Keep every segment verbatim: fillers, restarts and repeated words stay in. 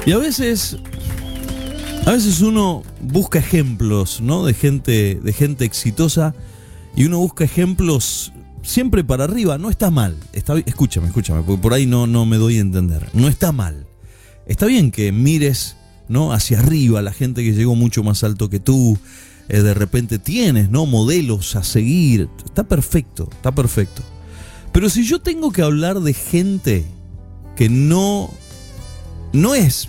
Y a veces, a veces uno busca ejemplos, ¿no? De gente, de gente exitosa, y uno busca ejemplos siempre para arriba. No está mal. Está, escúchame, escúchame, porque por ahí no, no me doy a entender. No está mal. Está bien que mires, ¿no?, hacia arriba a la gente que llegó mucho más alto que tú. Eh, de repente tienes, ¿no?, modelos a seguir. Está perfecto, está perfecto. Pero si yo tengo que hablar de gente que no, no es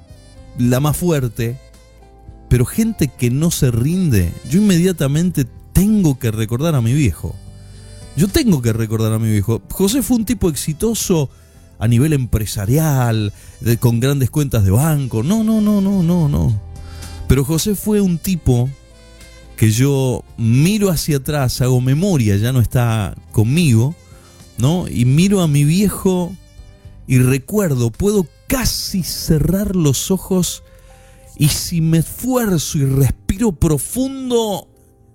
la más fuerte, pero gente que no se rinde, yo inmediatamente tengo que recordar a mi viejo. Yo tengo que recordar a mi viejo. José fue un tipo exitoso a nivel empresarial, de, con grandes cuentas de banco. No, no, no, no, no, no. Pero José fue un tipo que yo miro hacia atrás, hago memoria, ya no está conmigo, ¿no? Y miro a mi viejo y recuerdo, puedo casi cerrar los ojos, y si me esfuerzo y respiro profundo,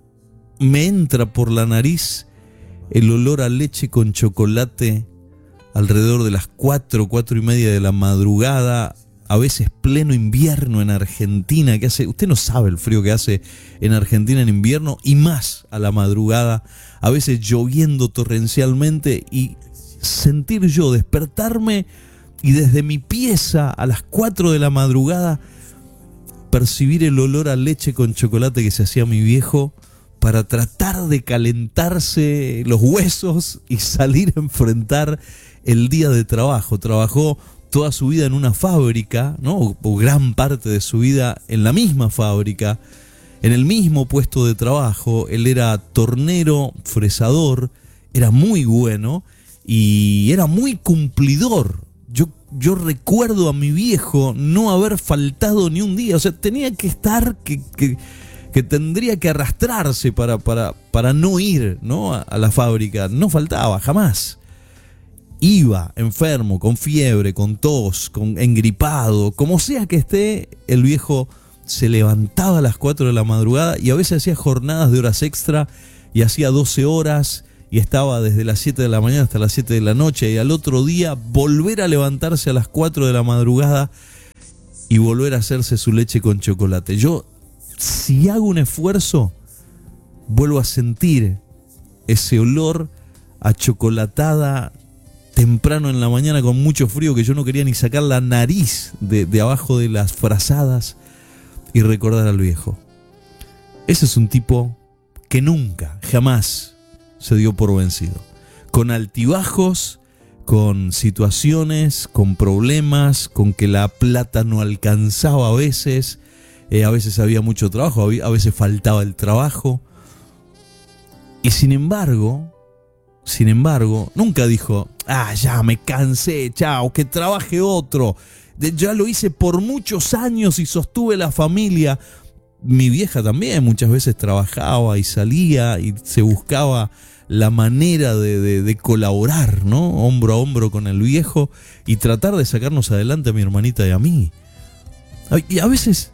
me entra por la nariz el olor a leche con chocolate alrededor de las cuatro, cuatro y media de la madrugada, a veces pleno invierno en Argentina, que hace, usted no sabe el frío que hace en Argentina en invierno, y más a la madrugada, a veces lloviendo torrencialmente, y sentir yo, despertarme y desde mi pieza a las cuatro de la madrugada percibir el olor a leche con chocolate que se hacía mi viejo, para tratar de calentarse los huesos y salir a enfrentar el día de trabajo. Trabajó toda su vida en una fábrica, ¿no? O, o gran parte de su vida en la misma fábrica, en el mismo puesto de trabajo. Él era tornero, fresador, era muy bueno y era muy cumplidor. Yo, yo recuerdo a mi viejo no haber faltado ni un día. O sea, tenía que estar, que, que, que tendría que arrastrarse para, para, para no ir, ¿no?, a, a la fábrica. No faltaba, jamás. Iba enfermo, con fiebre, con tos, con engripado, como sea que esté, el viejo se levantaba a las cuatro de la madrugada y a veces hacía jornadas de horas extra y hacía doce horas y estaba desde las siete de la mañana hasta las siete de la noche, y al otro día volver a levantarse a las cuatro de la madrugada y volver a hacerse su leche con chocolate. Yo, si hago un esfuerzo, vuelvo a sentir ese olor a chocolatada temprano en la mañana con mucho frío, que yo no quería ni sacar la nariz de, de abajo de las frazadas, y recordar al viejo. Ese es un tipo que nunca, jamás se dio por vencido. Con altibajos, con situaciones, con problemas, con que la plata no alcanzaba a veces, eh, a veces había mucho trabajo, a veces faltaba el trabajo. Y sin embargo, sin embargo, nunca dijo, ah, ya me cansé, chao, que trabaje otro. Ya lo hice por muchos años y sostuve la familia. Mi vieja también muchas veces trabajaba y salía y se buscaba la manera de, de, de colaborar, ¿no?, hombro a hombro con el viejo y tratar de sacarnos adelante a mi hermanita y a mí. Y a veces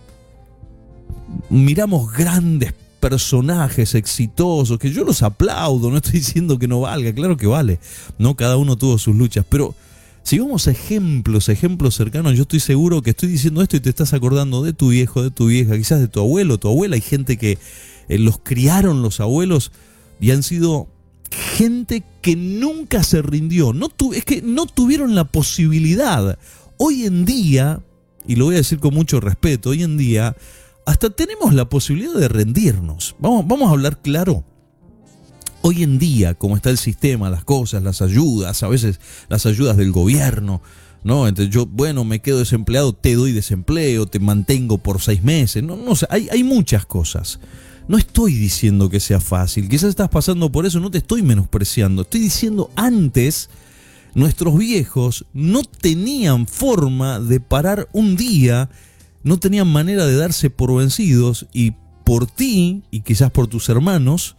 miramos grandes personajes exitosos, que yo los aplaudo, no estoy diciendo que no valga, claro que vale, ¿no? Cada uno tuvo sus luchas, pero si vamos a ejemplos, ejemplos cercanos, yo estoy seguro que estoy diciendo esto y te estás acordando de tu viejo, de tu vieja, quizás de tu abuelo, tu abuela. Hay gente que eh, los criaron los abuelos y han sido gente que nunca se rindió. No tu, es que no tuvieron la posibilidad. Hoy en día, y lo voy a decir con mucho respeto, hoy en día hasta tenemos la posibilidad de rendirnos. Vamos, vamos a hablar claro. Hoy en día, como está el sistema, las cosas, las ayudas, a veces las ayudas del gobierno, ¿no? Entonces yo, bueno, me quedo desempleado, te doy desempleo, te mantengo por seis meses. No, no sé, hay, hay muchas cosas. No estoy diciendo que sea fácil. Quizás estás pasando por eso, no te estoy menospreciando. Estoy diciendo, antes nuestros viejos no tenían forma de parar un día, no tenían manera de darse por vencidos, y por ti y quizás por tus hermanos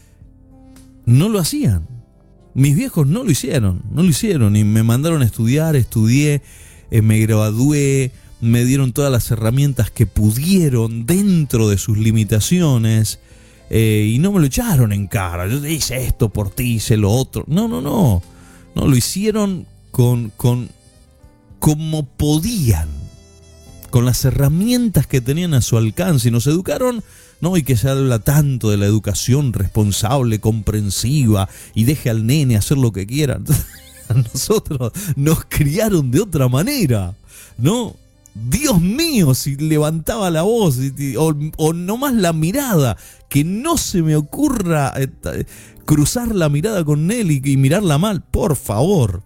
no lo hacían. Mis viejos no lo hicieron, no lo hicieron y me mandaron a estudiar, estudié, eh, me gradué, me dieron todas las herramientas que pudieron dentro de sus limitaciones, eh, y no me lo echaron en cara. Yo hice esto por ti, hice lo otro. No, no, no. No, lo hicieron con, con como podían. con las herramientas que tenían a su alcance y nos educaron, ¿no? Y que se habla tanto de la educación responsable, comprensiva y deje al nene hacer lo que quiera. A nosotros nos criaron de otra manera, ¿no? Dios mío, si levantaba la voz o, o nomás la mirada, que no se me ocurra eh, cruzar la mirada con él y, y mirarla mal, por favor.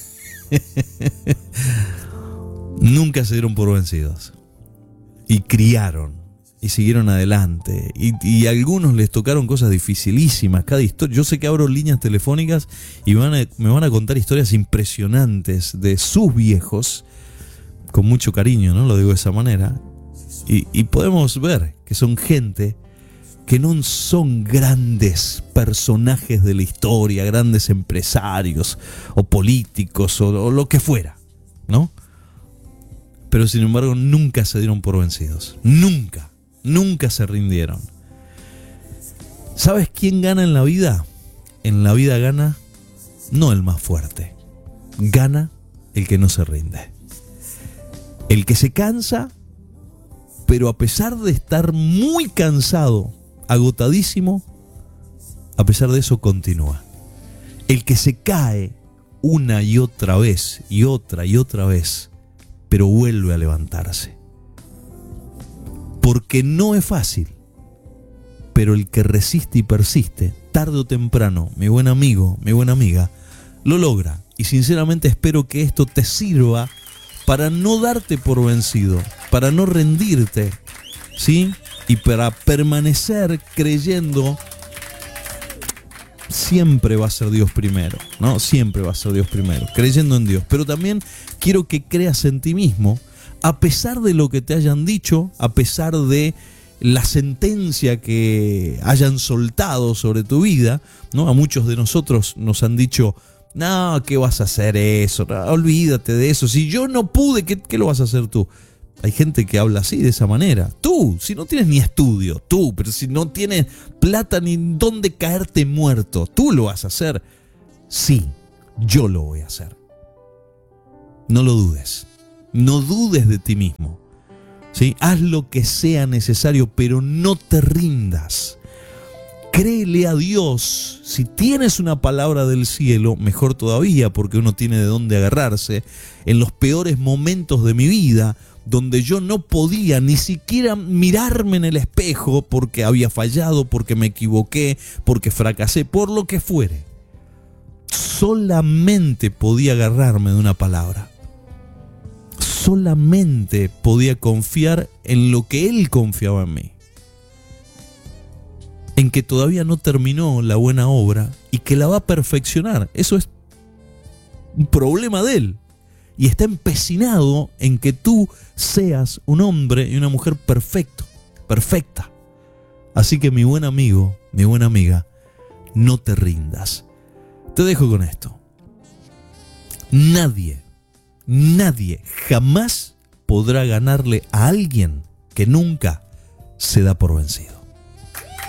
Nunca se dieron por vencidos y criaron y siguieron adelante y, y a algunos les tocaron cosas dificilísimas. Cada historia, yo sé que abro líneas telefónicas y me van a, me van a contar historias impresionantes de sus viejos, con mucho cariño, ¿no? Lo digo de esa manera, y, y podemos ver que son gente que no son grandes personajes de la historia, grandes empresarios o políticos o, o lo que fuera, ¿no? Pero sin embargo nunca se dieron por vencidos. Nunca, nunca se rindieron. ¿Sabes quién gana en la vida? En la vida gana no el más fuerte. Gana el que no se rinde. El que se cansa, pero a pesar de estar muy cansado, agotadísimo, a pesar de eso continúa. El que se cae una y otra vez y otra y otra vez, pero vuelve a levantarse. Porque no es fácil, pero el que resiste y persiste, tarde o temprano, mi buen amigo, mi buena amiga, lo logra. Y sinceramente espero que esto te sirva para no darte por vencido, para no rendirte, ¿sí? Y para permanecer creyendo. Siempre va a ser Dios primero, ¿no? Siempre va a ser Dios primero, creyendo en Dios. Pero también quiero que creas en ti mismo, a pesar de lo que te hayan dicho, a pesar de la sentencia que hayan soltado sobre tu vida, ¿no? A muchos de nosotros nos han dicho, no, ¿qué vas a hacer eso? No, olvídate de eso. Si yo no pude, ¿qué, qué lo vas a hacer tú? Hay gente que habla así, de esa manera. Tú, si no tienes ni estudio, tú, pero si no tienes plata ni dónde caerte muerto, tú lo vas a hacer. Sí, yo lo voy a hacer. No lo dudes. No dudes de ti mismo. ¿Sí? Haz lo que sea necesario, pero no te rindas. Créele a Dios. Si tienes una palabra del cielo, mejor todavía, porque uno tiene de dónde agarrarse. En los peores momentos de mi vida, donde yo no podía ni siquiera mirarme en el espejo porque había fallado, porque me equivoqué, porque fracasé, por lo que fuere, solamente podía agarrarme de una palabra. Solamente podía confiar en lo que Él confiaba en mí. En que todavía no terminó la buena obra y que la va a perfeccionar. Eso es un problema de Él. Y está empecinado en que tú seas un hombre y una mujer perfecto, perfecta. Así que mi buen amigo, mi buena amiga, no te rindas. Te dejo con esto. Nadie, nadie jamás podrá ganarle a alguien que nunca se da por vencido.